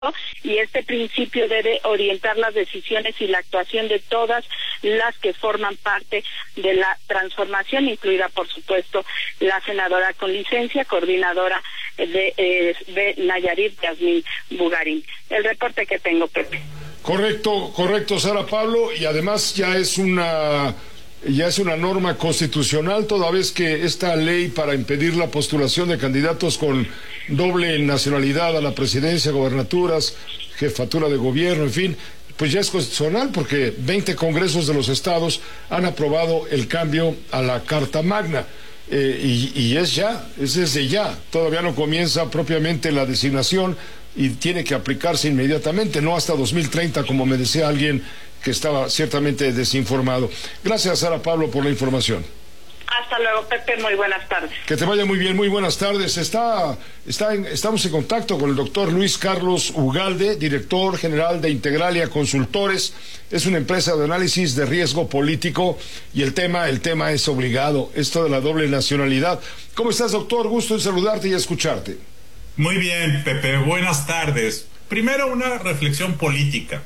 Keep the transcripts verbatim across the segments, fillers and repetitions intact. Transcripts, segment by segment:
y este principio debe orientar las decisiones y la actuación de todas las que forman parte de la transformación, incluida por supuesto la senadora con licencia, coordinadora de, eh, de Nayarit, Yasmín Bugarín. El reporte que tengo, Pepe. Correcto, correcto, Sara Pablo, y además ya es una ya es una norma constitucional, toda vez que esta ley para impedir la postulación de candidatos con doble nacionalidad a la presidencia, gobernaturas, jefatura de gobierno, en fin, pues ya es constitucional porque veinte congresos de los estados han aprobado el cambio a la Carta Magna. Eh, y, y es ya, es desde ya, todavía no comienza propiamente la designación y tiene que aplicarse inmediatamente, no hasta dos mil treinta, como me decía alguien que estaba ciertamente desinformado. Gracias, Sara Pablo, por la información. Hasta luego, Pepe, muy buenas tardes. Que te vaya muy bien, muy buenas tardes. Está, está en, estamos en contacto con el doctor Luis Carlos Ugalde, director general de Integralia Consultores. Es una empresa de análisis de riesgo político y el tema, el tema es obligado, esto de la doble nacionalidad. ¿Cómo estás, doctor? Gusto en saludarte y escucharte. Muy bien, Pepe, buenas tardes. Primero, una reflexión política.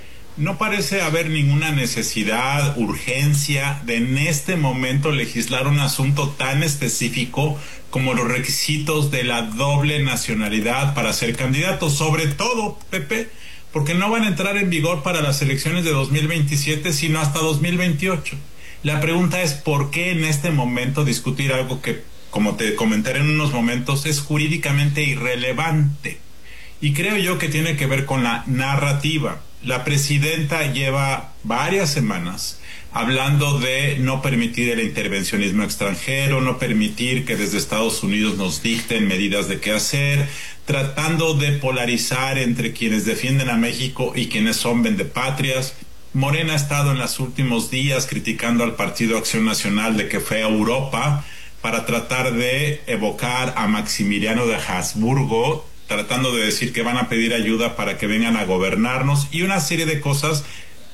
No parece haber ninguna necesidad, urgencia de en este momento legislar un asunto tan específico como los requisitos de la doble nacionalidad para ser candidato, sobre todo, Pepe, porque no van a entrar en vigor para las elecciones de dos mil veintisiete, sino hasta dos mil veintiocho. La pregunta es, ¿por qué en este momento discutir algo que, como te comentaré en unos momentos, es jurídicamente irrelevante? Y creo yo que tiene que ver con la narrativa. La presidenta lleva varias semanas hablando de no permitir el intervencionismo extranjero, no permitir que desde Estados Unidos nos dicten medidas de qué hacer, tratando de polarizar entre quienes defienden a México y quienes son vendepatrias. Morena ha estado en los últimos días criticando al Partido Acción Nacional de que fue a Europa para tratar de evocar a Maximiliano de Habsburgo, tratando de decir que van a pedir ayuda para que vengan a gobernarnos, y una serie de cosas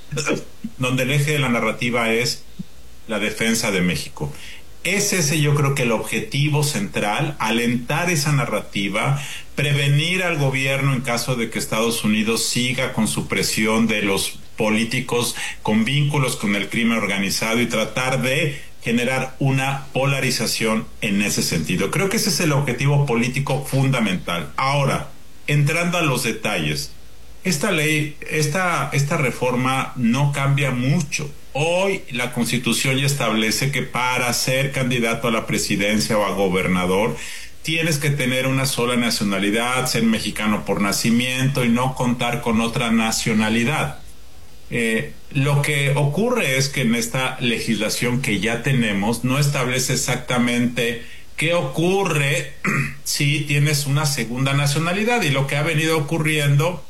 donde el eje de la narrativa es la defensa de México. Es ese, yo creo que el objetivo central, alentar esa narrativa, prevenir al gobierno en caso de que Estados Unidos siga con su presión de los políticos con vínculos con el crimen organizado y tratar de generar una polarización en ese sentido. Creo que ese es el objetivo político fundamental. Ahora, entrando a los detalles, esta ley, esta, esta reforma no cambia mucho. Hoy la Constitución ya establece que para ser candidato a la presidencia o a gobernador tienes que tener una sola nacionalidad, ser mexicano por nacimiento y no contar con otra nacionalidad. Eh, lo que ocurre es que en esta legislación que ya tenemos no establece exactamente qué ocurre si tienes una segunda nacionalidad, y lo que ha venido ocurriendo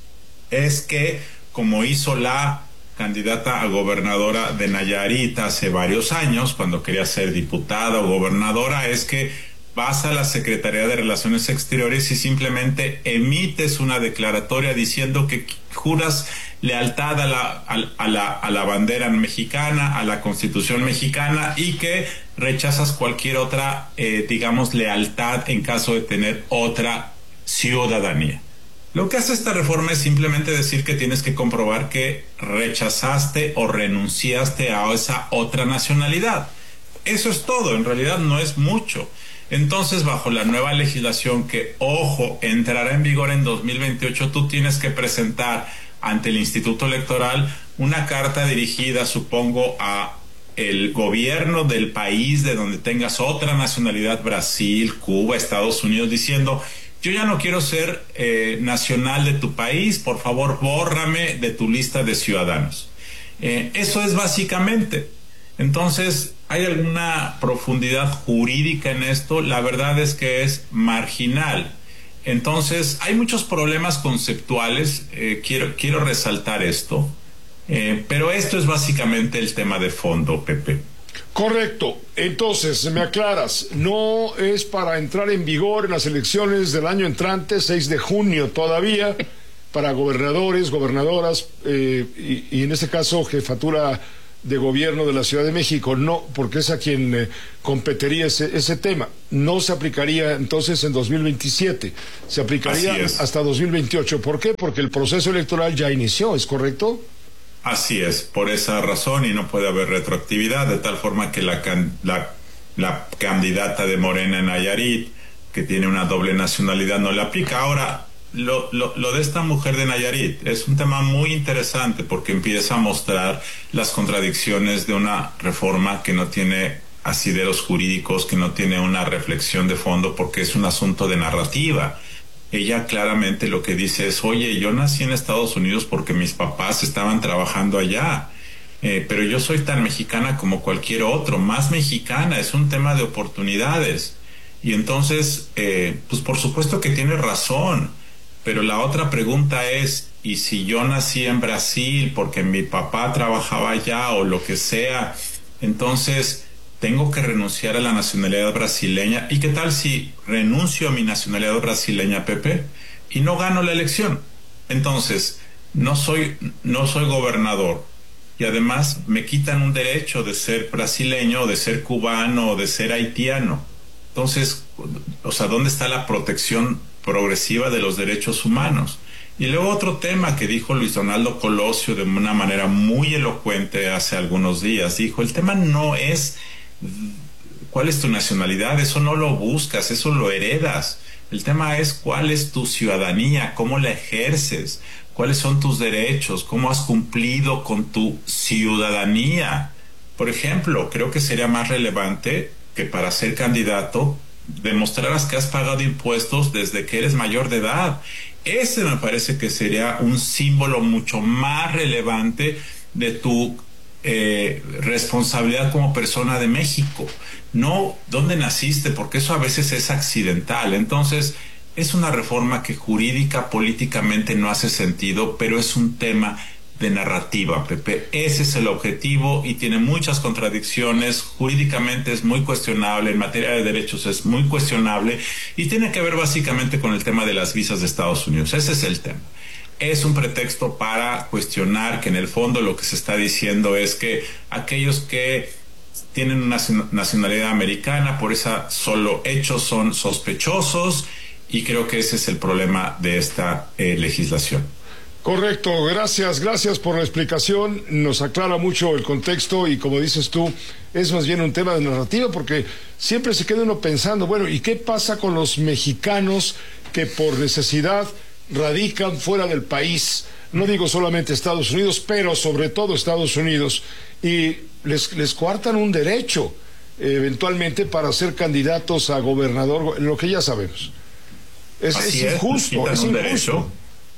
es que, como hizo la candidata a gobernadora de Nayarit hace varios años, cuando quería ser diputada o gobernadora, es que vas a la Secretaría de Relaciones Exteriores y simplemente emites una declaratoria diciendo que juras lealtad a la, a, a la, a la bandera mexicana, a la Constitución mexicana, y que rechazas cualquier otra, eh, digamos, lealtad en caso de tener otra ciudadanía. Lo que hace esta reforma es simplemente decir que tienes que comprobar que rechazaste o renunciaste a esa otra nacionalidad. Eso es todo, en realidad no es mucho. Entonces, bajo la nueva legislación que, ojo, entrará en vigor en dos mil veintiocho, tú tienes que presentar ante el Instituto Electoral una carta dirigida, supongo, a el gobierno del país de donde tengas otra nacionalidad, Brasil, Cuba, Estados Unidos, diciendo: yo ya no quiero ser eh, nacional de tu país, por favor, bórrame de tu lista de ciudadanos. Eh, eso es básicamente. Entonces, ¿hay alguna profundidad jurídica en esto? La verdad es que es marginal. Entonces, hay muchos problemas conceptuales, eh, quiero, quiero resaltar esto, eh, pero esto es básicamente el tema de fondo, Pepe. Correcto. Entonces, me aclaras, no es para entrar en vigor en las elecciones del año entrante, seis de junio todavía, para gobernadores, gobernadoras, eh, y, y en este caso jefatura de gobierno de la Ciudad de México, no, porque es a quien eh, competiría ese, ese tema. No se aplicaría entonces en dos mil veintisiete, se aplicaría hasta dos mil veintiocho. ¿Por qué? Porque el proceso electoral ya inició, ¿es correcto? Así es, por esa razón, y no puede haber retroactividad, de tal forma que la, can, la, la candidata de Morena en Nayarit, que tiene una doble nacionalidad, no le aplica. Ahora, Lo, lo, lo de esta mujer de Nayarit es un tema muy interesante porque empieza a mostrar las contradicciones de una reforma que no tiene asideros jurídicos, que no tiene una reflexión de fondo, porque es un asunto de narrativa. Ella claramente lo que dice es, oye, yo nací en Estados Unidos porque mis papás estaban trabajando allá, eh, pero yo soy tan mexicana como cualquier otro, más mexicana, es un tema de oportunidades. Y entonces, eh, pues por supuesto que tiene razón. Pero la otra pregunta es, ¿y si yo nací en Brasil porque mi papá trabajaba allá o lo que sea? Entonces, ¿tengo que renunciar a la nacionalidad brasileña? ¿Y qué tal si renuncio a mi nacionalidad brasileña, Pepe, y no gano la elección? Entonces, no soy, no soy gobernador. Y además me quitan un derecho de ser brasileño, de ser cubano, o de ser haitiano. Entonces, o sea, ¿dónde está la protección progresiva de los derechos humanos? Y luego otro tema que dijo Luis Donaldo Colosio de una manera muy elocuente hace algunos días, dijo, el tema no es cuál es tu nacionalidad, eso no lo buscas, eso lo heredas. El tema es cuál es tu ciudadanía, cómo la ejerces, cuáles son tus derechos, cómo has cumplido con tu ciudadanía. Por ejemplo, creo que sería más relevante que para ser candidato demostraras que has pagado impuestos desde que eres mayor de edad. Ese me parece que sería un símbolo mucho más relevante de tu eh, responsabilidad como persona de México. No dónde naciste, porque eso a veces es accidental. Entonces, es una reforma que jurídica, políticamente no hace sentido, pero es un tema de narrativa, Pepe. Ese es el objetivo y tiene muchas contradicciones. Jurídicamente es muy cuestionable, en materia de derechos es muy cuestionable y tiene que ver básicamente con el tema de las visas de Estados Unidos. Ese es el tema. Es un pretexto para cuestionar que en el fondo lo que se está diciendo es que aquellos que tienen una nacionalidad americana por ese solo hecho son sospechosos, y creo que ese es el problema de esta eh, legislación. Correcto, gracias, gracias por la explicación, nos aclara mucho el contexto y como dices tú, es más bien un tema de narrativa porque siempre se queda uno pensando, bueno, ¿y qué pasa con los mexicanos que por necesidad radican fuera del país? No digo solamente Estados Unidos, pero sobre todo Estados Unidos, y les, les coartan un derecho eh, eventualmente para ser candidatos a gobernador, lo que ya sabemos. Es, es injusto, es injusto. Derecho.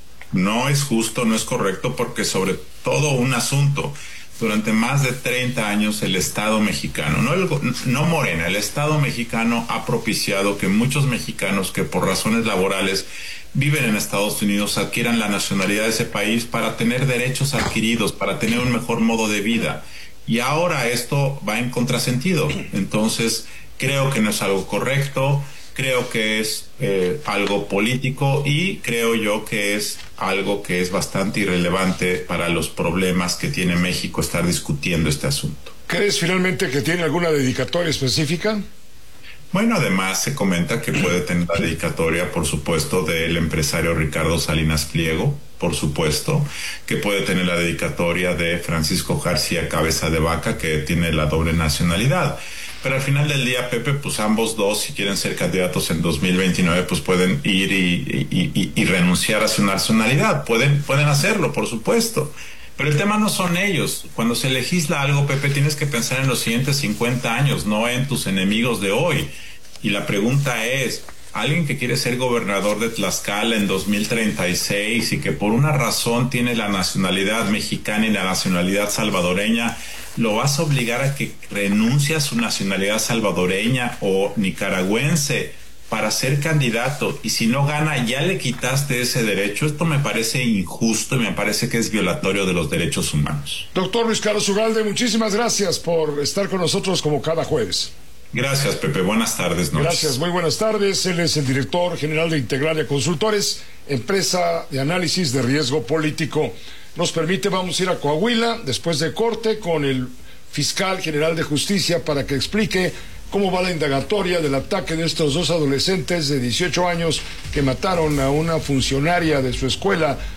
No es justo, no es correcto, porque sobre todo un asunto, durante más de treinta años el Estado mexicano, no, el, no Morena, el Estado mexicano ha propiciado que muchos mexicanos que por razones laborales viven en Estados Unidos adquieran la nacionalidad de ese país para tener derechos adquiridos, para tener un mejor modo de vida. Y ahora esto va en contrasentido. Entonces, creo que no es algo correcto. Creo que es eh, algo político y creo yo que es algo que es bastante irrelevante para los problemas que tiene México estar discutiendo este asunto. ¿Crees finalmente que tiene alguna dedicatoria específica? Bueno, además se comenta que puede tener la dedicatoria, por supuesto, del empresario Ricardo Salinas Pliego, por supuesto, que puede tener la dedicatoria de Francisco García Cabeza de Vaca, que tiene la doble nacionalidad. Pero al final del día, Pepe, pues ambos dos, si quieren ser candidatos en dos mil veintinueve, pues pueden ir y, y, y, y renunciar a su nacionalidad. Pueden, pueden hacerlo, por supuesto. Pero el tema no son ellos. Cuando se legisla algo, Pepe, tienes que pensar en los siguientes cincuenta años, no en tus enemigos de hoy. Y la pregunta es, alguien que quiere ser gobernador de Tlaxcala en dos mil treinta y seis y que por una razón tiene la nacionalidad mexicana y la nacionalidad salvadoreña, ¿lo vas a obligar a que renuncie a su nacionalidad salvadoreña o nicaragüense para ser candidato? Y si no gana, ya le quitaste ese derecho. Esto me parece injusto y me parece que es violatorio de los derechos humanos. Doctor Luis Carlos Ugalde, muchísimas gracias por estar con nosotros como cada jueves. Gracias, Pepe. Buenas tardes. Noches. Gracias, muy buenas tardes. Él es el director general de Integralia Consultores, empresa de análisis de riesgo político. nos permite, vamos a ir a Coahuila después de corte con el fiscal general de justicia para que explique cómo va la indagatoria del ataque de estos dos adolescentes de dieciocho años que mataron a una funcionaria de su escuela